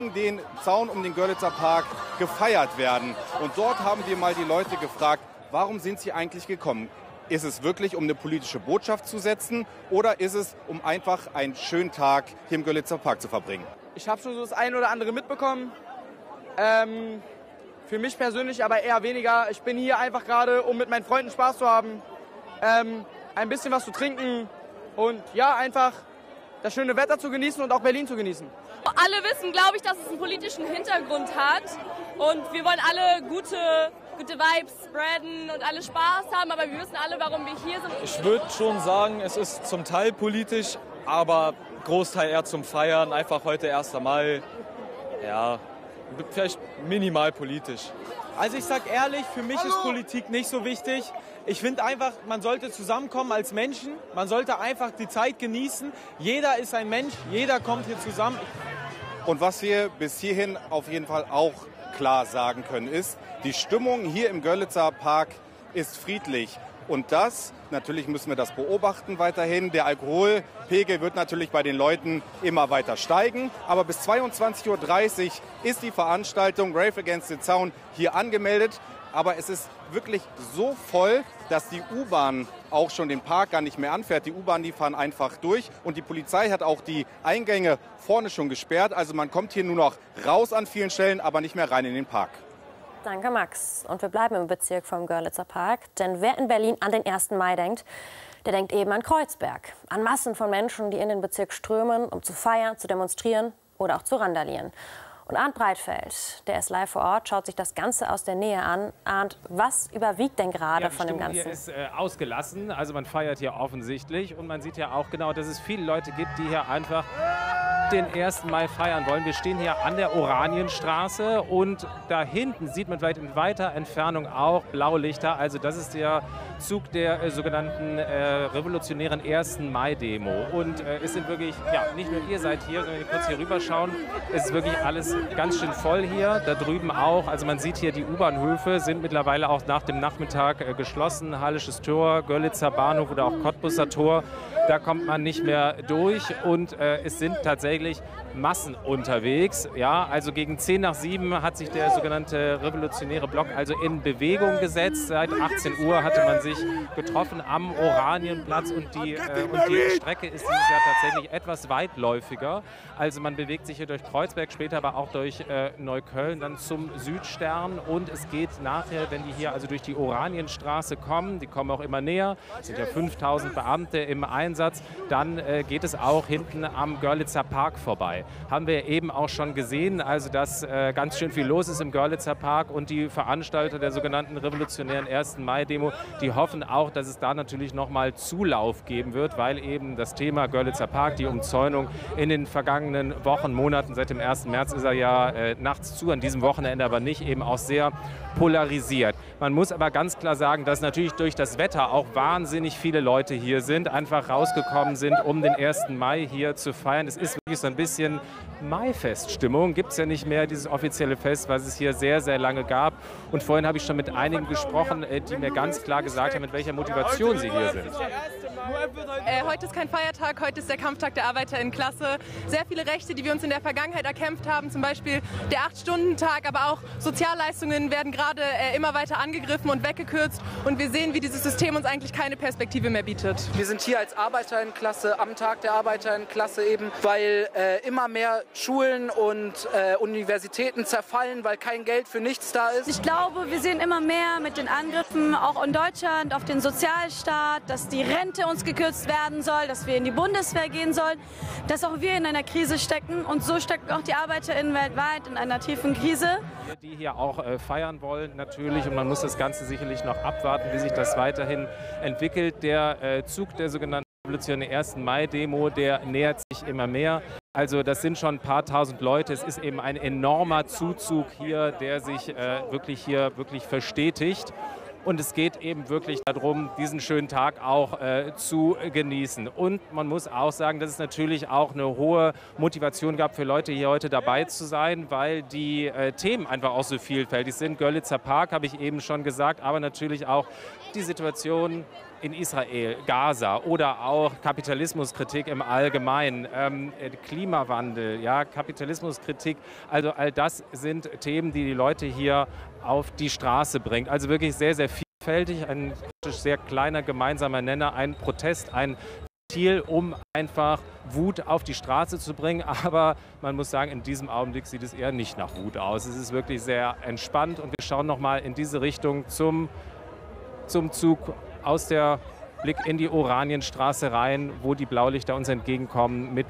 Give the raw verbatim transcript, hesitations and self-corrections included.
den Zaun um den Görlitzer Park gefeiert werden. Und dort haben wir mal die Leute gefragt, warum sind sie eigentlich gekommen? Ist es wirklich, um eine politische Botschaft zu setzen, oder ist es, um einfach einen schönen Tag hier im Görlitzer Park zu verbringen? Ich habe schon so das eine oder andere mitbekommen. Ähm, für mich persönlich aber eher weniger. Ich bin hier einfach gerade, um mit meinen Freunden Spaß zu haben, ähm, ein bisschen was zu trinken und ja, einfach das schöne Wetter zu genießen und auch Berlin zu genießen. Alle wissen, glaube ich, dass es einen politischen Hintergrund hat und wir wollen alle gute, gute Vibes spreaden und alle Spaß haben, aber wir wissen alle, warum wir hier sind. Ich würde schon sagen, es ist zum Teil politisch, aber Großteil eher zum Feiern, einfach heute erster Mai, ja, vielleicht minimal politisch. Also ich sag ehrlich, für mich ist Politik nicht so wichtig. Ich finde einfach, man sollte zusammenkommen als Menschen, man sollte einfach die Zeit genießen. Jeder ist ein Mensch, jeder kommt hier zusammen. Und was wir bis hierhin auf jeden Fall auch klar sagen können, ist, die Stimmung hier im Görlitzer Park ist friedlich. Und das, natürlich müssen wir das beobachten weiterhin, der Alkoholpegel wird natürlich bei den Leuten immer weiter steigen. Aber bis zweiundzwanzig Uhr dreißig ist die Veranstaltung Rave Against the Zaun hier angemeldet. Aber es ist wirklich so voll, dass die U-Bahn auch schon den Park gar nicht mehr anfährt. Die U-Bahn, die fahren einfach durch. Und die Polizei hat auch die Eingänge vorne schon gesperrt. Also man kommt hier nur noch raus an vielen Stellen, aber nicht mehr rein in den Park. Danke, Max. Und wir bleiben im Bezirk vom Görlitzer Park. Denn wer in Berlin an den ersten Mai denkt, der denkt eben an Kreuzberg. An Massen von Menschen, die in den Bezirk strömen, um zu feiern, zu demonstrieren oder auch zu randalieren. Und Arndt Breitfeld, der ist live vor Ort, schaut sich das Ganze aus der Nähe an. Arndt, was überwiegt denn gerade ja, von dem Ganzen? Hier ist äh, ausgelassen, also man feiert hier offensichtlich. Und man sieht ja auch genau, dass es viele Leute gibt, die hier einfach den ersten Mai feiern wollen. Wir stehen hier an der Oranienstraße und da hinten sieht man vielleicht in weiter Entfernung auch Blaulichter. Also das ist der Zug der äh, sogenannten äh, revolutionären ersten Mai-Demo. Und äh, es sind wirklich, ja, nicht nur ihr seid hier, sondern wenn wir kurz hier rüberschauen, es ist wirklich alles ganz schön voll hier. Da drüben auch, also man sieht hier, die U-Bahn-Höfe sind mittlerweile auch nach dem Nachmittag äh, geschlossen. Hallisches Tor, Görlitzer Bahnhof oder auch Cottbusser Tor. Da kommt man nicht mehr durch und äh, es sind tatsächlich Massen unterwegs. Ja, also gegen zehn nach sieben hat sich der sogenannte revolutionäre Block also in Bewegung gesetzt. Seit achtzehn Uhr hatte man sich getroffen am Oranienplatz und die, äh, und die Strecke ist dieses Jahr tatsächlich etwas weitläufiger. Also man bewegt sich hier durch Kreuzberg, später aber auch durch äh, Neukölln, dann zum Südstern und es geht nachher, wenn die hier also durch die Oranienstraße kommen, die kommen auch immer näher, es sind ja fünftausend Beamte im Einsatz, dann äh, geht es auch hinten am Görlitzer Park vorbei. Haben wir eben auch schon gesehen, also dass äh, ganz schön viel los ist im Görlitzer Park und die Veranstalter der sogenannten revolutionären ersten Mai-Demo, die hoffen auch, dass es da natürlich nochmal Zulauf geben wird, weil eben das Thema Görlitzer Park, die Umzäunung in den vergangenen Wochen, Monaten, seit dem ersten März ist er ja äh, nachts zu, an diesem Wochenende aber nicht, eben auch sehr polarisiert. Man muss aber ganz klar sagen, dass natürlich durch das Wetter auch wahnsinnig viele Leute hier sind, einfach rausgekommen sind, um den ersten Mai hier zu feiern. Es ist wirklich so ein bisschen Maifeststimmung. Gibt es ja nicht mehr dieses offizielle Fest, was es hier sehr, sehr lange gab. Und vorhin habe ich schon mit einigen gesprochen, die mir ganz klar gesagt haben, mit welcher Motivation sie hier sind. Äh, heute ist kein Feiertag, heute ist der Kampftag der ArbeiterInnen-Klasse. Sehr viele Rechte, die wir uns in der Vergangenheit erkämpft haben, zum Beispiel der acht-Stunden-Tag, aber auch Sozialleistungen werden gerade äh, immer weiter angegriffen und weggekürzt. Und wir sehen, wie dieses System uns eigentlich keine Perspektive mehr bietet. Wir sind hier als ArbeiterInnen-Klasse am Tag der ArbeiterInnen-Klasse eben, weil äh, immer mehr Schulen und äh, Universitäten zerfallen, weil kein Geld für nichts da ist. Ich glaube, wir sehen immer mehr mit den Angriffen, auch in Deutschland, auf den Sozialstaat, dass die Rente uns gekürzt werden soll, dass wir in die Bundeswehr gehen sollen, dass auch wir in einer Krise stecken und so stecken auch die ArbeiterInnen weltweit in einer tiefen Krise. Die hier auch äh, feiern wollen natürlich und man muss das Ganze sicherlich noch abwarten, wie sich das weiterhin entwickelt. Der äh, Zug der sogenannten revolutionären ersten Mai-Demo, der nähert sich immer mehr. Also das sind schon ein paar tausend Leute. Es ist eben ein enormer Zuzug hier, der sich äh, wirklich hier wirklich verstetigt. Und es geht eben wirklich darum, diesen schönen Tag auch äh, zu genießen. Und man muss auch sagen, dass es natürlich auch eine hohe Motivation gab für Leute, hier heute dabei zu sein, weil die äh, Themen einfach auch so vielfältig sind. Görlitzer Park, habe ich eben schon gesagt, aber natürlich auch die Situation in Israel, Gaza oder auch Kapitalismuskritik im Allgemeinen, ähm, Klimawandel, ja, Kapitalismuskritik. Also all das sind Themen, die die Leute hier auf die Straße bringt. Also wirklich sehr, sehr vielfältig, ein sehr kleiner gemeinsamer Nenner, ein Protest, ein Ziel, um einfach Wut auf die Straße zu bringen. Aber man muss sagen, in diesem Augenblick sieht es eher nicht nach Wut aus. Es ist wirklich sehr entspannt und wir schauen nochmal in diese Richtung zum, zum Zug aus der Blick in die Oranienstraße rein, wo die Blaulichter uns entgegenkommen mit